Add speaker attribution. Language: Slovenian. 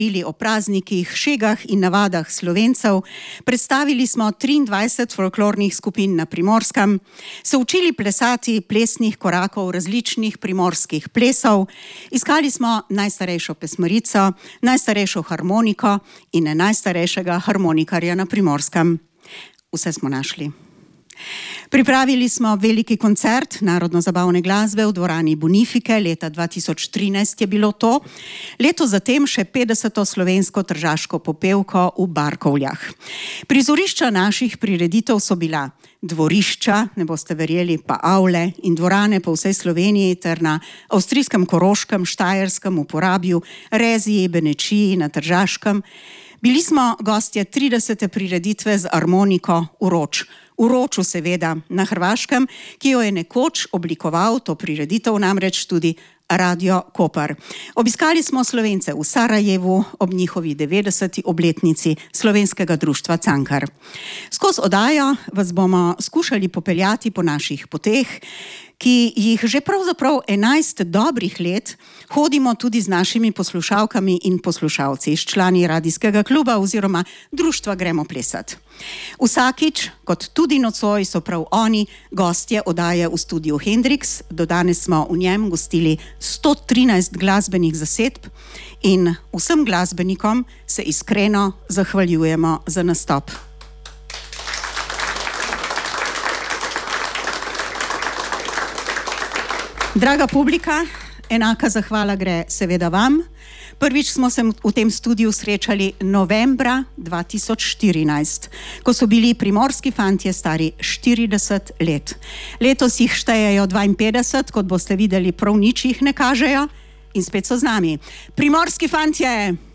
Speaker 1: Ili o praznikih, šegah in navadah Slovencev, predstavili smo 23 folklornih skupin na Primorskem, se učili plesati plesnih korakov različnih primorskih plesov, iskali smo najstarejšo pesmarico, najstarejšo harmoniko in najstarejšega harmonikarja na Primorskem. Vse smo našli. Pripravili smo veliki koncert narodno-zabavne glasbe v dvorani Bonifike, leta 2013 je bilo to, leto zatem še 50. slovensko tržaško popevko v Barkovljah. Prizorišča naših prireditev so bila dvorišča, ne boste verjeli, pa avle in dvorane po vsej Sloveniji ter na avstrijskem Koroškem, Štajerskem, v Porabju, Reziji, Benečiji, na Tržaškem. Bili smo gostje 30. prireditve z harmoniko v Roču seveda, na Hrvaškem, ki jo je nekoč oblikoval, to prireditev namreč tudi Radio Koper. Obiskali smo Slovence v Sarajevu ob njihovi 90. obletnici Slovenskega društva Cankar. Skozi oddajo vas bomo skušali popeljati po naših poteh, ki jih že pravzaprav 11 dobrih let hodimo tudi z našimi poslušalkami in poslušalci, s člani radijskega kluba oziroma društva Gremo plesat. Vsakič, kot tudi nocoj, so prav oni gostje oddaje v studiu Hendrix. Do danes smo v njem gostili 113 glasbenih zasedb in vsem glasbenikom se iskreno zahvaljujemo za nastop. Draga publika, enaka zahvala gre seveda vam. Prvič smo se v tem studiu srečali novembra 2014, ko so bili primorski fantje stari 40 let. Letos jih štejejo 52, kot boste videli, prav nič jih ne kažejo in spet so z nami. Primorski fantje!